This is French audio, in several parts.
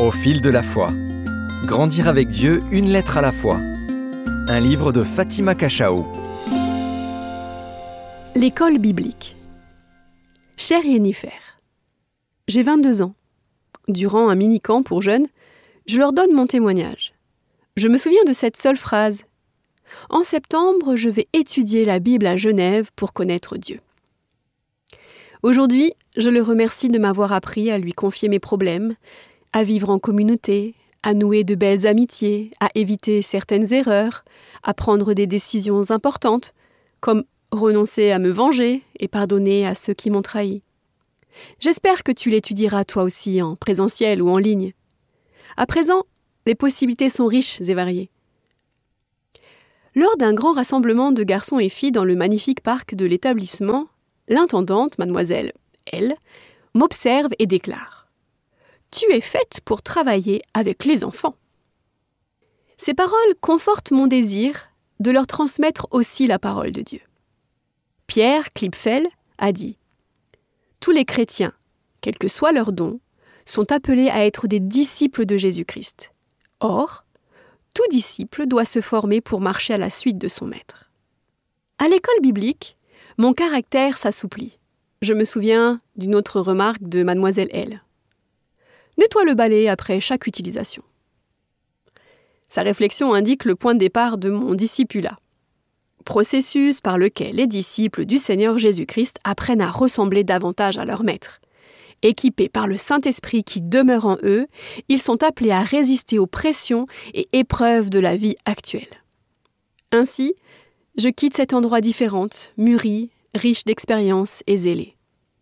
Au fil de la foi. Grandir avec Dieu, une lettre à la fois. Un livre de Fatima Cachao. L'école biblique. Chère Yennifer, j'ai 22 ans. Durant un mini-camp pour jeunes, je leur donne mon témoignage. Je me souviens de cette seule phrase. En septembre, je vais étudier la Bible à Genève pour connaître Dieu. Aujourd'hui, je le remercie de m'avoir appris à lui confier mes problèmes, à vivre en communauté, à nouer de belles amitiés, à éviter certaines erreurs, à prendre des décisions importantes, comme renoncer à me venger et pardonner à ceux qui m'ont trahi. J'espère que tu l'étudieras toi aussi en présentiel ou en ligne. À présent, les possibilités sont riches et variées. Lors d'un grand rassemblement de garçons et filles dans le magnifique parc de l'établissement, l'intendante, mademoiselle L, m'observe et déclare « Tu es faite pour travailler avec les enfants ». Ces paroles confortent mon désir de leur transmettre aussi la parole de Dieu. Pierre Klipfel a dit « Tous les chrétiens, quel que soit leur don, sont appelés à être des disciples de Jésus-Christ. Or, tout disciple doit se former pour marcher à la suite de son maître. » À l'école biblique, mon caractère s'assouplit. Je me souviens d'une autre remarque de mademoiselle L. Nettoie le balai après chaque utilisation. Sa réflexion indique le point de départ de mon discipulat. Processus par lequel les disciples du Seigneur Jésus-Christ apprennent à ressembler davantage à leur maître. Équipés par le Saint-Esprit qui demeure en eux, ils sont appelés à résister aux pressions et épreuves de la vie actuelle. Ainsi, je quitte cet endroit différent, mûri, riche d'expérience et zélé.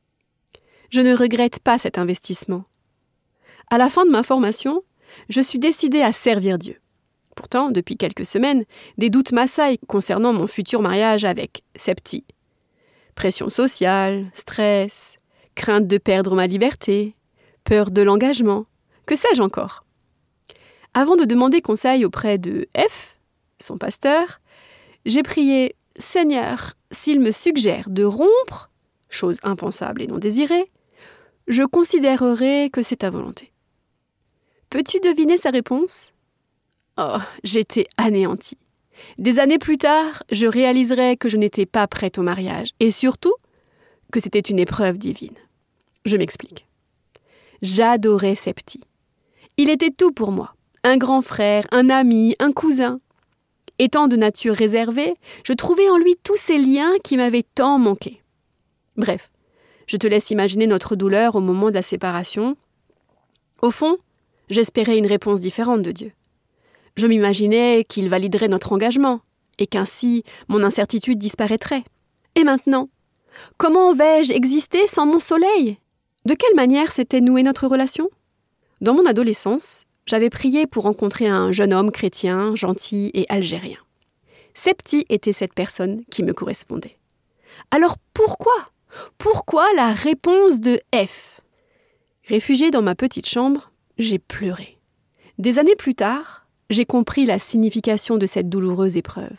Je ne regrette pas cet investissement. À la fin de ma formation, je suis décidée à servir Dieu. Pourtant, depuis quelques semaines, des doutes m'assaillent concernant mon futur mariage avec Septi. Pression sociale, stress, crainte de perdre ma liberté, peur de l'engagement, que sais-je encore? Avant de demander conseil auprès de F, son pasteur, j'ai prié « Seigneur, s'il me suggère de rompre, chose impensable et non désirée, je considérerai que c'est ta volonté. » Peux-tu deviner sa réponse? Oh, j'étais anéantie. Des années plus tard, je réaliserai que je n'étais pas prête au mariage et surtout que c'était une épreuve divine. Je m'explique. J'adorais Septi. Il était tout pour moi. Un grand frère, un ami, un cousin. Étant de nature réservée, je trouvais en lui tous ces liens qui m'avaient tant manqué. Bref, je te laisse imaginer notre douleur au moment de la séparation. Au fond, j'espérais une réponse différente de Dieu. Je m'imaginais qu'il validerait notre engagement et qu'ainsi mon incertitude disparaîtrait. Et maintenant, comment vais-je exister sans mon soleil? De quelle manière s'était nouée notre relation? Dans mon adolescence, j'avais prié pour rencontrer un jeune homme chrétien, gentil et algérien. Septi était cette personne qui me correspondait. Alors pourquoi la réponse de F? Réfugiée dans ma petite chambre, j'ai pleuré. Des années plus tard, j'ai compris la signification de cette douloureuse épreuve.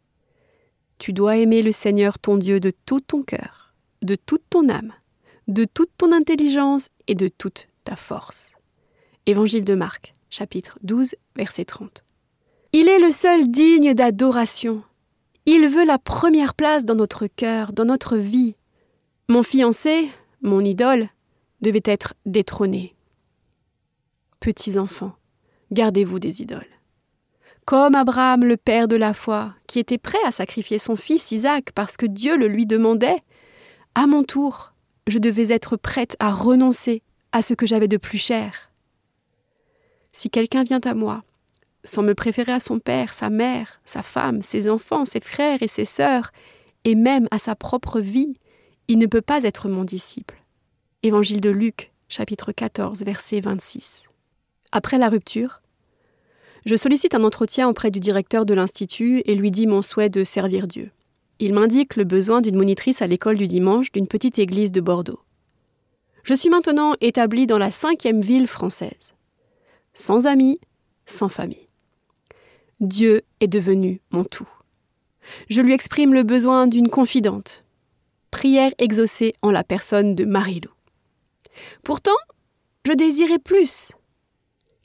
Tu dois aimer le Seigneur ton Dieu de tout ton cœur, de toute ton âme, de toute ton intelligence et de toute ta force. Évangile de Marc, chapitre 12, verset 30. Il est le seul digne d'adoration. Il veut la première place dans notre cœur, dans notre vie. Mon fiancé, mon idole, devait être détrôné. Petits enfants, gardez-vous des idoles. Comme Abraham, le père de la foi, qui était prêt à sacrifier son fils Isaac parce que Dieu le lui demandait, à mon tour, je devais être prête à renoncer à ce que j'avais de plus cher. Si quelqu'un vient à moi, sans me préférer à son père, sa mère, sa femme, ses enfants, ses frères et ses sœurs, et même à sa propre vie, il ne peut pas être mon disciple. Évangile de Luc, chapitre 14, verset 26. Après la rupture, je sollicite un entretien auprès du directeur de l'Institut et lui dis mon souhait de servir Dieu. Il m'indique le besoin d'une monitrice à l'école du dimanche d'une petite église de Bordeaux. Je suis maintenant établie dans la 5e ville française. Sans amis, sans famille. Dieu est devenu mon tout. Je lui exprime le besoin d'une confidente. Prière exaucée en la personne de Marie-Lou. Pourtant, je désirais plus.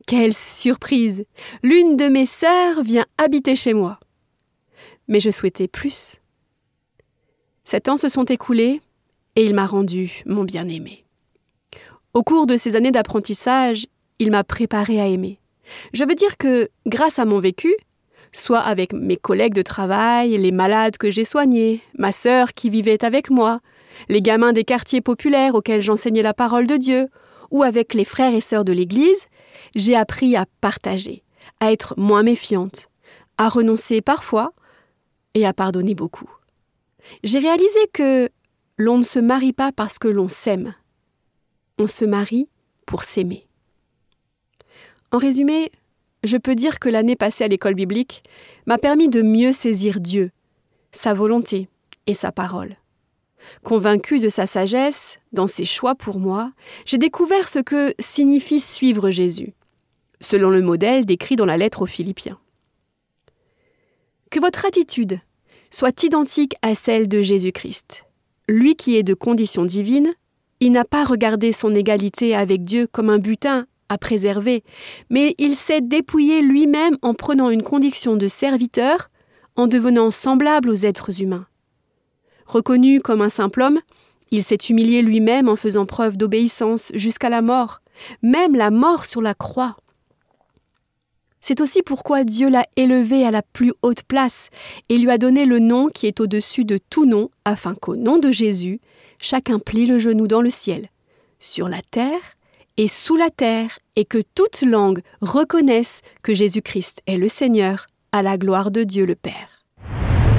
Quelle surprise! L'une de mes sœurs vient habiter chez moi. Mais je souhaitais plus. 7 ans se sont écoulés et il m'a rendu mon bien-aimé. Au cours de ces années d'apprentissage, il m'a préparé à aimer. Je veux dire que, grâce à mon vécu, soit avec mes collègues de travail, les malades que j'ai soignés, ma sœur qui vivait avec moi, les gamins des quartiers populaires auxquels j'enseignais la parole de Dieu, ou avec les frères et sœurs de l'Église, j'ai appris à partager, à être moins méfiante, à renoncer parfois et à pardonner beaucoup. J'ai réalisé que l'on ne se marie pas parce que l'on s'aime. On se marie pour s'aimer. En résumé, je peux dire que l'année passée à l'école biblique m'a permis de mieux saisir Dieu, sa volonté et sa parole. Convaincue de sa sagesse, dans ses choix pour moi, j'ai découvert ce que signifie suivre Jésus, selon le modèle décrit dans la lettre aux Philippiens. Que votre attitude soit identique à celle de Jésus-Christ. Lui qui est de condition divine, il n'a pas regardé son égalité avec Dieu comme un butin à préserver, mais il s'est dépouillé lui-même en prenant une condition de serviteur, en devenant semblable aux êtres humains. Reconnu comme un simple homme, il s'est humilié lui-même en faisant preuve d'obéissance jusqu'à la mort, même la mort sur la croix. C'est aussi pourquoi Dieu l'a élevé à la plus haute place et lui a donné le nom qui est au-dessus de tout nom, afin qu'au nom de Jésus, chacun plie le genou dans le ciel, sur la terre et sous la terre, et que toute langue reconnaisse que Jésus-Christ est le Seigneur, à la gloire de Dieu le Père.